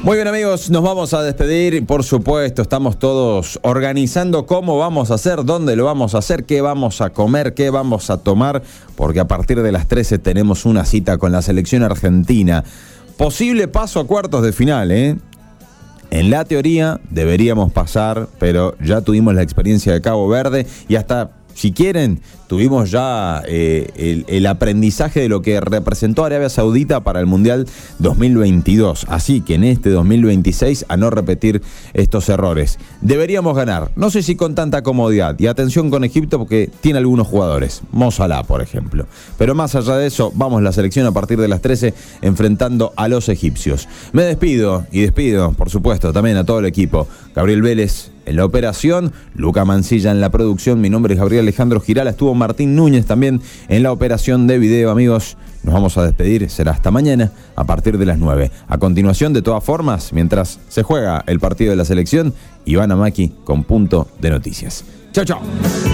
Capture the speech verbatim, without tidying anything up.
Muy bien, amigos, nos vamos a despedir. Por supuesto, estamos todos organizando cómo vamos a hacer, dónde lo vamos a hacer, qué vamos a comer, qué vamos a tomar, porque a partir de las trece tenemos una cita con la selección argentina. Posible paso a cuartos de final, ¿eh? En la teoría deberíamos pasar, pero ya tuvimos la experiencia de Cabo Verde y hasta, si quieren, tuvimos ya eh, el, el aprendizaje de lo que representó Arabia Saudita para el Mundial dos mil veintidós. Así que en este dos mil veintiséis, a no repetir estos errores. Deberíamos ganar, no sé si con tanta comodidad. Y atención con Egipto porque tiene algunos jugadores. Mo Salah, por ejemplo. Pero más allá de eso, vamos la selección a partir de las trece enfrentando a los egipcios. Me despido y despido, por supuesto, también a todo el equipo. Gabriel Vélez en la operación, Luca Mancilla en la producción, mi nombre es Gabriel Alejandro Girala, estuvo Martín Núñez también en la operación de video, amigos. Nos vamos a despedir, será hasta mañana a partir de las nueve. A continuación, de todas formas, mientras se juega el partido de la selección, Iván Amaki con Punto de Noticias. Chao, chao.